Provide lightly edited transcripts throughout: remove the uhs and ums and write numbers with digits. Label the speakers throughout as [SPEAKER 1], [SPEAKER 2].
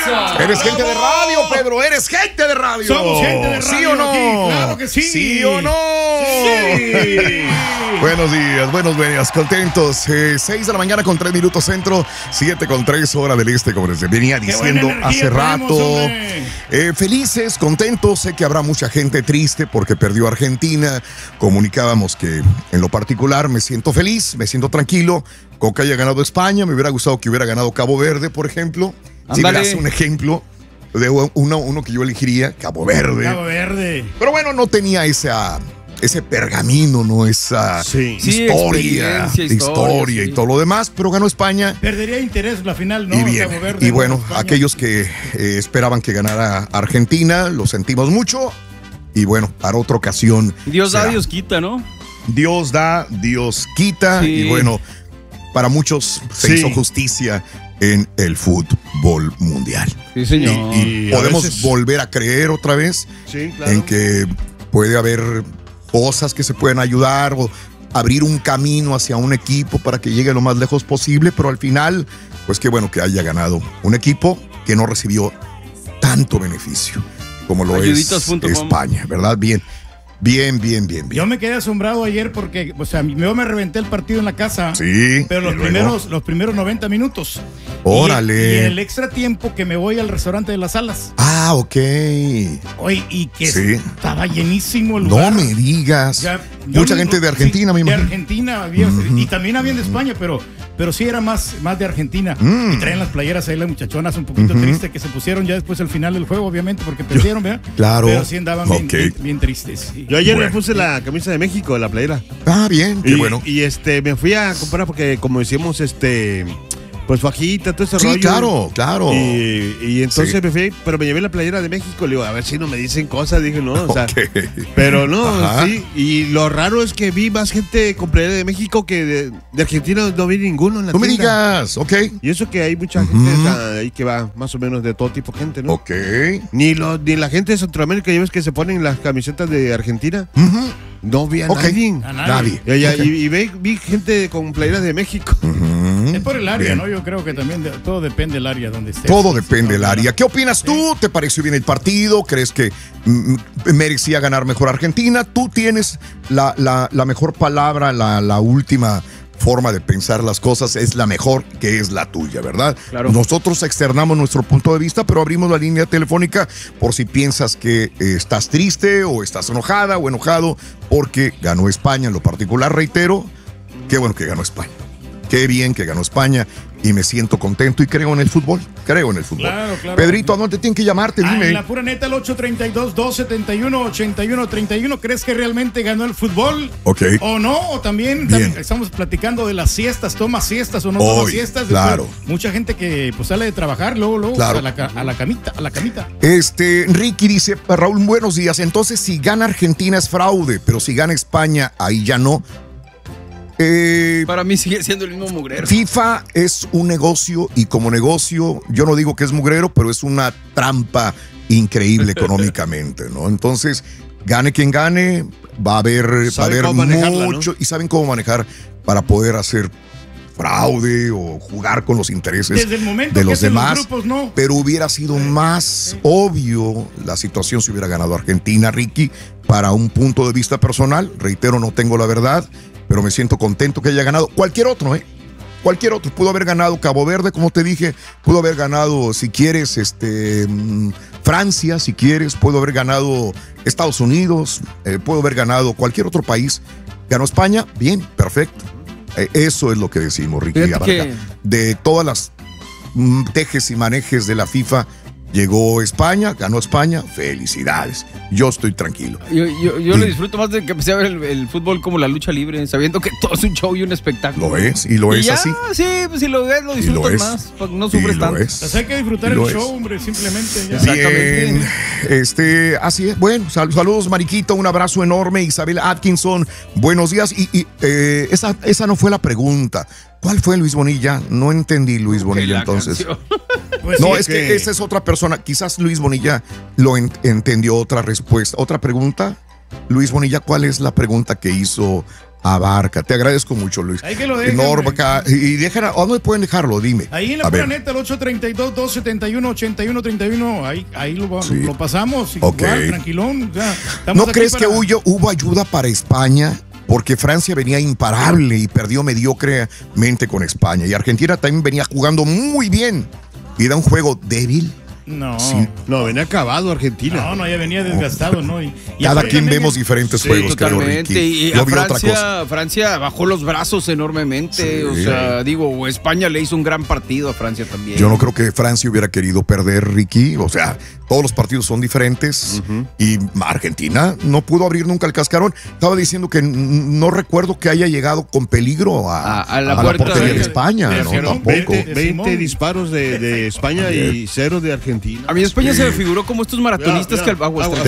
[SPEAKER 1] ¡Eso!
[SPEAKER 2] Eres gente de radio, Pedro, eres gente de radio.
[SPEAKER 1] Somos gente de radio.
[SPEAKER 2] ¿Sí o no?
[SPEAKER 1] Aquí, claro que sí.
[SPEAKER 2] ¿Sí o no?
[SPEAKER 1] Sí.
[SPEAKER 2] Buenos días, buenos días, contentos. 6 de la mañana con 3 minutos centro, 7 con 3 hora del este, como les venía diciendo hace rato. Felices, contentos. Sé que habrá mucha gente triste porque perdió Argentina. Comunicábamos que en lo particular me siento feliz, me siento tranquilo con que haya ganado España. Me hubiera gustado que hubiera ganado Cabo Verde, por ejemplo. Si me das un ejemplo de uno que yo elegiría, Cabo Verde.
[SPEAKER 1] Cabo Verde.
[SPEAKER 2] Pero bueno, no tenía ese pergamino, ¿no? Esa historia y todo lo demás, pero ganó España.
[SPEAKER 1] Perdería interés la final, ¿no?
[SPEAKER 2] Y bien,
[SPEAKER 1] Cabo Verde,
[SPEAKER 2] y bueno,
[SPEAKER 1] España.
[SPEAKER 2] aquellos que esperaban que ganara Argentina, lo sentimos mucho. Y bueno, para otra ocasión.
[SPEAKER 3] Dios da, Dios quita, ¿no?
[SPEAKER 2] Dios da, Dios quita.
[SPEAKER 3] Sí.
[SPEAKER 2] Y bueno, para muchos se hizo justicia en el fútbol mundial.
[SPEAKER 3] Sí, señor.
[SPEAKER 2] Y podemos volver a creer otra vez en que puede haber cosas que se pueden ayudar o abrir un camino hacia un equipo para que llegue lo más lejos posible, pero al final, pues qué bueno que haya ganado un equipo que no recibió tanto beneficio como lo es España, ¿verdad? Bien.
[SPEAKER 1] Yo me quedé asombrado ayer porque, o sea, yo me reventé el partido en la casa.
[SPEAKER 2] Sí.
[SPEAKER 1] Pero los primeros 90 minutos.
[SPEAKER 2] Órale.
[SPEAKER 1] Y en el extra tiempo que me voy al restaurante de las Salas.
[SPEAKER 2] Ah, ok.
[SPEAKER 1] Oye, y que estaba llenísimo el lugar.
[SPEAKER 2] No me digas. Mucha gente de Argentina, me imagino.
[SPEAKER 1] De Argentina había, y también habían de España, pero sí era más de Argentina. Y traen las playeras ahí las muchachonas un poquito tristes que se pusieron ya después al final del juego, obviamente, porque perdieron, ¿verdad?
[SPEAKER 2] Claro.
[SPEAKER 1] Pero sí andaban bien tristes. Sí.
[SPEAKER 4] Yo ayer me puse la camisa de México, la playera.
[SPEAKER 2] Ah, bien, qué bueno.
[SPEAKER 4] Y me fui a comprar porque, como decíamos, pues fajita, todo ese rollo.
[SPEAKER 2] Sí, claro.
[SPEAKER 4] Y entonces me fui, pero me llevé la playera de México. Le digo, a ver si no me dicen cosas. Dije, no, o sea. Pero no, sí. Y lo raro es que vi más gente con playera de México que de Argentina. No vi ninguno en la tienda.
[SPEAKER 2] No me digas, ok.
[SPEAKER 4] Y eso que hay mucha gente ahí que va más o menos de todo tipo de gente, ¿no?
[SPEAKER 2] Ok.
[SPEAKER 4] Ni la gente de Centroamérica, ya ves que se ponen las camisetas de Argentina. No vi a nadie. Y vi gente con playeras de México.
[SPEAKER 1] Es por el área, ¿no? Yo creo que también todo depende del área donde estés.
[SPEAKER 2] Todo depende del área. ¿Qué opinas tú? ¿Te pareció bien el partido? ¿Crees que merecía ganar mejor Argentina? Tú tienes la mejor palabra, la última forma de pensar las cosas es la mejor, que es la tuya, ¿verdad? Claro. Nosotros externamos nuestro punto de vista, pero abrimos la línea telefónica por si piensas que estás triste o estás enojada o enojado porque ganó España. En lo particular, reitero, qué bueno que ganó España. Qué bien que ganó España y me siento contento y creo en el fútbol. Claro. Pedrito, ¿a dónde tienen que llamarte? Dime.
[SPEAKER 1] En la pura neta, el 832-271-8131. ¿Crees que realmente ganó el fútbol?
[SPEAKER 2] Ok.
[SPEAKER 1] ¿O no? O también estamos platicando de las siestas. ¿Toma siestas o no toma siestas?
[SPEAKER 2] Claro.
[SPEAKER 1] Mucha gente que pues sale de trabajar, luego
[SPEAKER 2] claro.
[SPEAKER 1] a la camita.
[SPEAKER 2] Ricky dice, Raúl, buenos días. Entonces, si gana Argentina es fraude, pero si gana España, ahí ya no.
[SPEAKER 3] Para mí sigue siendo el mismo mugrero.
[SPEAKER 2] FIFA es un negocio y como negocio, yo no digo que es mugrero, pero es una trampa increíble económicamente, ¿no? Entonces, gane quien gane, va a haber mucho, ¿no? Y saben cómo manejar para poder hacer fraude o jugar con los intereses de los demás. Los grupos, ¿no? Pero hubiera sido más obvio la situación si hubiera ganado Argentina, Ricky, para un punto de vista personal. Reitero, no tengo la verdad, pero me siento contento que haya ganado cualquier otro, Cualquier otro. Pudo haber ganado Cabo Verde, como te dije. Pudo haber ganado, si quieres, Francia, si quieres. Pudo haber ganado Estados Unidos. Pudo haber ganado cualquier otro país. Ganó España, bien, perfecto. Eso es lo que decimos, Ricky. De todas las tejes y manejes de la FIFA, llegó España, ganó España, felicidades. Yo estoy tranquilo.
[SPEAKER 3] Yo lo disfruto más de que empecé a ver el fútbol como la lucha libre, sabiendo que todo es un show y un espectáculo.
[SPEAKER 2] Lo es, y lo es
[SPEAKER 3] ya,
[SPEAKER 2] así.
[SPEAKER 3] Sí, pues si lo ves, lo disfrutas más, no sufres tanto.
[SPEAKER 1] Pues hay que disfrutar el show, hombre, simplemente. Ya.
[SPEAKER 2] Bien, así es. Bueno, saludos, Mariquita, un abrazo enorme. Isabel Atkinson, buenos días. Esa no fue la pregunta. ¿Cuál fue Luis Bonilla? No entendí Luis Bonilla entonces.
[SPEAKER 1] Pues
[SPEAKER 2] no,
[SPEAKER 1] sí,
[SPEAKER 2] es que esa es otra persona. Quizás Luis Bonilla lo entendió otra respuesta. ¿Otra pregunta? Luis Bonilla, ¿cuál es la pregunta que hizo abarca. Te agradezco mucho, Luis.
[SPEAKER 1] Ahí que lo dejen.
[SPEAKER 2] Norma acá. Y dejan, ¿a dónde pueden dejarlo? Dime.
[SPEAKER 1] Ahí en la planeta, el 832-271-8131. Ahí lo pasamos. Igual, tranquilón. O sea,
[SPEAKER 2] ¿no crees que hubo ayuda para España? Porque Francia venía imparable y perdió mediocremente con España. Y Argentina también venía jugando muy bien. Y da un juego débil.
[SPEAKER 1] No.
[SPEAKER 2] Sí.
[SPEAKER 4] No, venía acabado Argentina.
[SPEAKER 1] No, ya venía desgastado, ¿no?
[SPEAKER 2] Cada quien vemos diferentes juegos,
[SPEAKER 3] totalmente.
[SPEAKER 2] Creo,
[SPEAKER 3] y
[SPEAKER 2] yo
[SPEAKER 3] a
[SPEAKER 2] vi otra cosa.
[SPEAKER 3] Francia bajó los brazos enormemente. Sí. O sea, España le hizo un gran partido a Francia también.
[SPEAKER 2] Yo no creo que Francia hubiera querido perder, Ricky. O sea, todos los partidos son diferentes. Y Argentina no pudo abrir nunca el cascarón. Estaba diciendo que no recuerdo que haya llegado con peligro a la portería de España. No, tampoco.
[SPEAKER 4] 20 disparos de España y 0 de Argentina.
[SPEAKER 3] A mí España se me figuró como estos maratonistas que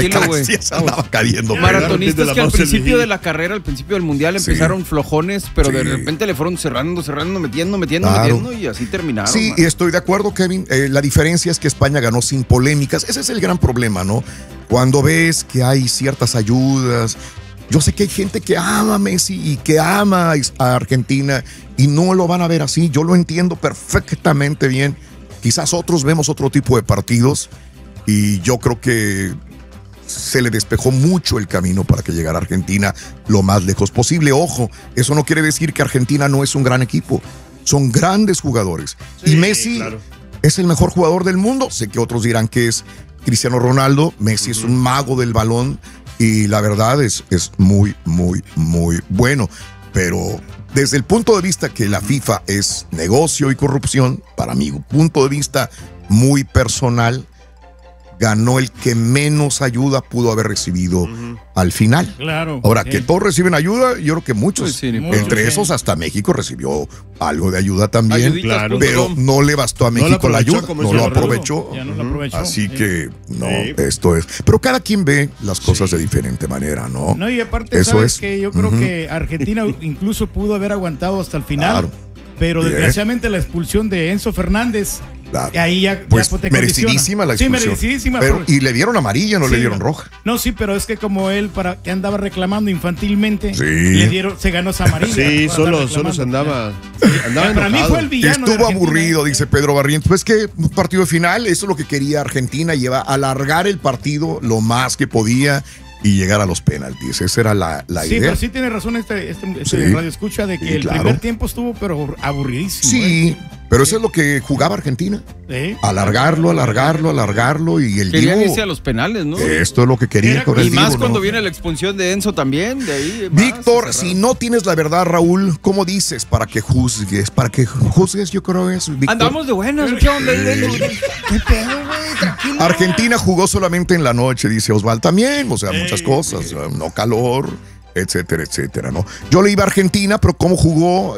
[SPEAKER 3] maratonistas que al principio de la carrera, al principio del mundial empezaron flojones, pero de repente le fueron cerrando, metiendo y así terminaron.
[SPEAKER 2] Sí, y estoy de acuerdo, Kevin. La diferencia es que España ganó sin polémicas. Ese es el gran problema, ¿no? Cuando ves que hay ciertas ayudas. Yo sé que hay gente que ama a Messi y que ama a Argentina y no lo van a ver así. Yo lo entiendo perfectamente bien. Quizás otros vemos otro tipo de partidos y yo creo que se le despejó mucho el camino para que llegara a Argentina lo más lejos posible. Ojo, eso no quiere decir que Argentina no es un gran equipo. Son grandes jugadores. Sí, y Messi es el mejor jugador del mundo. Sé que otros dirán que es Cristiano Ronaldo. Messi es un mago del balón y la verdad es muy, muy, muy bueno. Pero desde el punto de vista que la FIFA es negocio y corrupción, para mi punto de vista muy personal, ganó el que menos ayuda pudo haber recibido al final.
[SPEAKER 1] Claro.
[SPEAKER 2] Ahora, que todos reciben ayuda, yo creo que muchos, entre esos hasta México rreció algo de ayuda también, pero no le bastó a México la ayuda, no lo aprovechó. Así que, esto es. Pero cada quien ve las cosas de diferente manera, ¿no?
[SPEAKER 1] No, y aparte, eso ¿sabes que yo creo que Argentina incluso pudo haber aguantado hasta el final, pero desgraciadamente la expulsión de Enzo Fernández. Ahí ya
[SPEAKER 2] merecidísima la expulsión.
[SPEAKER 1] Sí, merecidísima.
[SPEAKER 2] Y le dieron amarilla, no le dieron roja.
[SPEAKER 1] No, sí, pero es que como él que andaba reclamando infantilmente, se ganó esa amarilla.
[SPEAKER 4] Sí, solo se andaba
[SPEAKER 1] para mí fue el villano.
[SPEAKER 2] Estuvo aburrido, dice Pedro Barrientos. Pues que un partido final, eso es lo que quería Argentina, alargar el partido lo más que podía y llegar a los penaltis. Esa era la idea.
[SPEAKER 1] Sí, pero sí tiene razón este radio escucha de que el primer tiempo estuvo pero aburridísimo.
[SPEAKER 2] Sí, pero eso es lo que jugaba Argentina. Alargarlo y el
[SPEAKER 3] querían irse a los penales, ¿no?
[SPEAKER 2] Esto es lo que quería con el
[SPEAKER 3] Divo. Y más cuando viene la expulsión de Enzo también, de ahí.
[SPEAKER 2] Víctor, si no tienes la verdad, Raúl, ¿cómo dices? Para que juzgues, yo creo eso. Víctor.
[SPEAKER 3] Andamos de buenas, ¿qué onda? ¿Qué pedo, güey? Tranquilo.
[SPEAKER 2] Argentina jugó solamente en la noche, dice Osvaldo. También, o sea, muchas cosas, no calor, etcétera, etcétera, ¿no? Yo le iba a Argentina, pero ¿cómo jugó?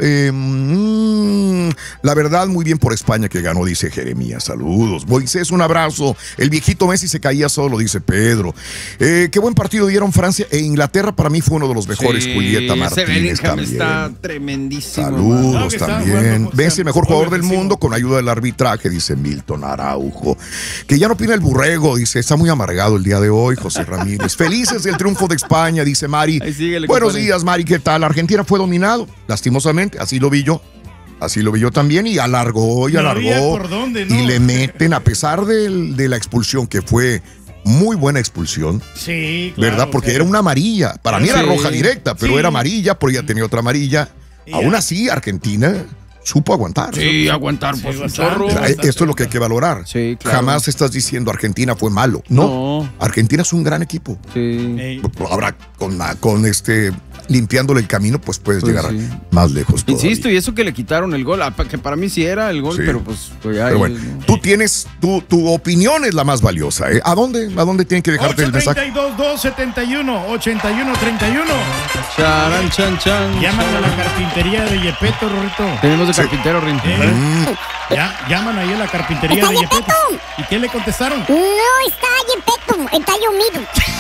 [SPEAKER 2] La verdad, muy bien por España que ganó, dice Jeremías. Saludos. Moisés, un abrazo. El viejito Messi se caía solo, dice Pedro. Qué buen partido dieron Francia e Inglaterra. Para mí fue uno de los mejores. Julieta Martínez también.
[SPEAKER 3] Está tremendísimo.
[SPEAKER 2] Saludos también. Messi, el mejor jugador del mundo con ayuda del arbitraje, dice Milton Araujo. Que ya no opina el Borrego, dice, está muy amargado el día de hoy, José Ramírez. Felices del triunfo de España, dice Mari. Buenos días, Mari, ¿qué tal? Argentina fue dominado, lastimosamente, así lo vi yo también, y alargó, y le meten, a pesar de la expulsión, que fue muy buena expulsión.
[SPEAKER 1] Sí, claro,
[SPEAKER 2] ¿verdad? Porque era una amarilla, para mí era roja directa, pero era amarilla, porque ya tenía otra amarilla. Aún así, Argentina supo aguantar.
[SPEAKER 3] Sí, aguantar, pues un chorro.
[SPEAKER 2] Esto es lo que hay que valorar.
[SPEAKER 3] Sí, claro.
[SPEAKER 2] Jamás estás diciendo Argentina fue malo. No. Argentina es un gran equipo.
[SPEAKER 3] Sí.
[SPEAKER 2] Ahora, con limpiándole el camino, pues puedes llegar más lejos todavía.
[SPEAKER 3] Insisto, y eso que le quitaron el gol, que para mí sí era el gol, pero pues ya.
[SPEAKER 2] Pero bueno, tú tienes, tu opinión es la más valiosa, ¿eh? ¿A dónde tienen que dejarte el mensaje?
[SPEAKER 1] 832-271-8131.
[SPEAKER 3] Charan, chan, chan.
[SPEAKER 1] Llaman a la carpintería de Yepeto, Rorrito.
[SPEAKER 3] Tenemos de carpintero, Rin.
[SPEAKER 1] Ya, llaman ahí a la carpintería de Yepeto. ¿Y qué le contestaron?
[SPEAKER 5] No está Yepeto, está llovido.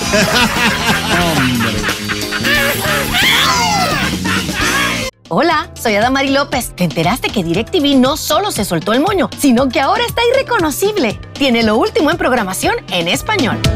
[SPEAKER 5] Hola, soy Adamari López. ¿Te enteraste que DirecTV no solo se soltó el moño, sino que ahora está irreconocible? Tiene lo último en programación en español.